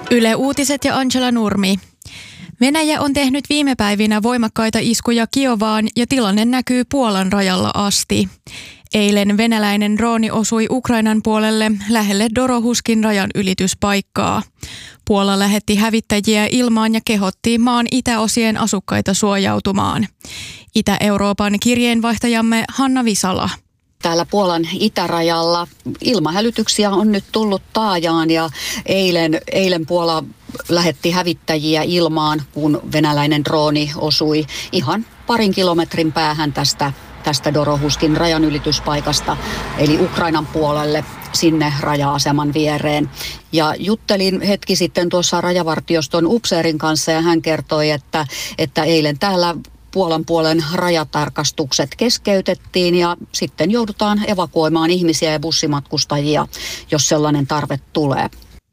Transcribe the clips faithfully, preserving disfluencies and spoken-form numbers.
Yle Uutiset ja Angela Nurmi. Venäjä on tehnyt viime päivinä voimakkaita iskuja Kiovaan ja tilanne näkyy Puolan rajalla asti. Eilen venäläinen drooni osui Ukrainan puolelle lähelle Dorohuskin rajan ylityspaikkaa. Puola lähetti hävittäjiä ilmaan ja kehotti maan itäosien asukkaita suojautumaan. Itä-Euroopan kirjeenvaihtajamme Hanna Visala. Täällä Puolan itärajalla ilmahälytyksiä on nyt tullut taajaan ja eilen, eilen Puola lähetti hävittäjiä ilmaan, kun venäläinen drooni osui ihan parin kilometrin päähän tästä, tästä Dorohuskin rajanylityspaikasta, eli Ukrainan puolelle sinne raja-aseman viereen. Ja juttelin hetki sitten tuossa rajavartioston upseerin kanssa ja hän kertoi, että, että eilen täällä Puolan puolen rajatarkastukset keskeytettiin ja sitten joudutaan evakuoimaan ihmisiä ja bussimatkustajia, jos sellainen tarve tulee.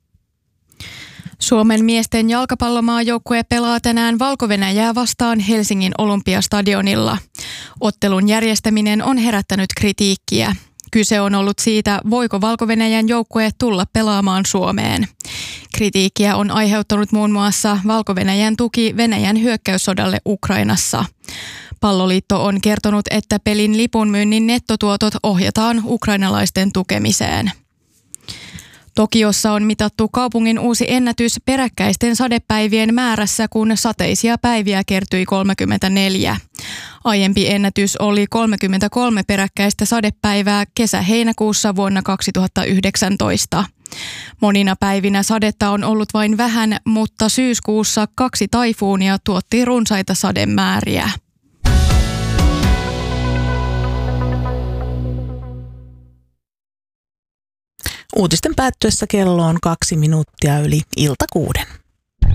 Suomen miesten jalkapallomaajoukkue pelaa tänään Valko-Venäjää vastaan Helsingin Olympiastadionilla. Ottelun järjestäminen on herättänyt kritiikkiä. Kyse on ollut siitä, voiko Valko-Venäjän joukkue tulla pelaamaan Suomeen. Kritiikkiä on aiheuttanut muun muassa Valko-Venäjän tuki Venäjän hyökkäyssodalle Ukrainassa. Palloliitto on kertonut, että pelin lipunmyynnin nettotuotot ohjataan ukrainalaisten tukemiseen. Tokiossa on mitattu kaupungin uusi ennätys peräkkäisten sadepäivien määrässä, kun sateisia päiviä kertyi kolmekymmentäneljä. Aiempi ennätys oli kolmekymmentäkolme peräkkäistä sadepäivää kesä-heinäkuussa vuonna kaksituhattayhdeksäntoista. Monina päivinä sadetta on ollut vain vähän, mutta syyskuussa kaksi taifuunia tuotti runsaita sademääriä. Uutisten päättyessä kello on kaksi minuuttia yli ilta kuuden.